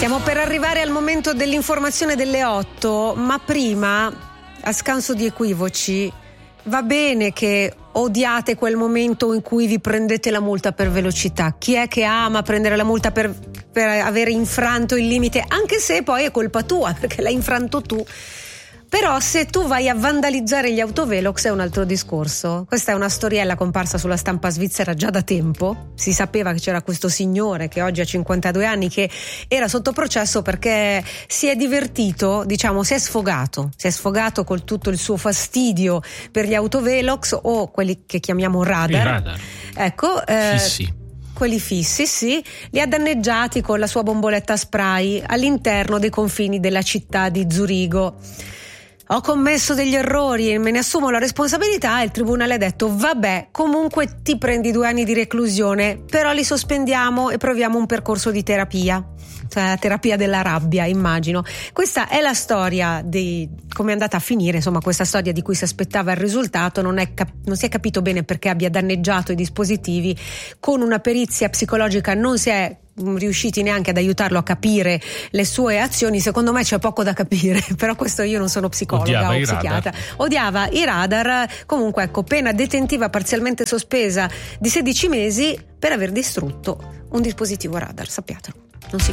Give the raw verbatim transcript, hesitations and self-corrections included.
Stiamo per arrivare al momento dell'informazione delle otto, ma prima, a scanso di equivoci, va bene che odiate quel momento in cui vi prendete la multa per velocità. Chi è che ama prendere la multa per, per avere infranto il limite, anche se poi è colpa tua perché l'hai infranto tu? Però se tu vai a vandalizzare gli autovelox è un altro discorso. Questa è una storiella comparsa sulla stampa svizzera già da tempo. Si sapeva che c'era questo signore che oggi ha cinquantadue anni che era sotto processo perché si è divertito, diciamo, si è sfogato. Si è sfogato con tutto il suo fastidio per gli autovelox o quelli che chiamiamo radar. I radar. Ecco, eh, Fissi. Quelli fissi, sì, li ha danneggiati con la sua bomboletta spray all'interno dei confini della città di Zurigo. Ho commesso degli errori e me ne assumo la responsabilità, e il tribunale ha detto vabbè, comunque ti prendi due anni di reclusione, però li sospendiamo e proviamo un percorso di terapia, cioè la terapia della rabbia, immagino. Questa è la storia di come è andata a finire, insomma, questa storia di cui si aspettava il risultato. Non, è cap- non si è capito bene perché abbia danneggiato i dispositivi. Con una perizia psicologica non si è riusciti neanche ad aiutarlo a capire le sue azioni. Secondo me c'è poco da capire, però questo io non sono psicologa Odiava o i psichiatra. radar. Odiava i radar. Comunque ecco, pena detentiva parzialmente sospesa di sedici mesi per aver distrutto un dispositivo radar, sappiatelo, non si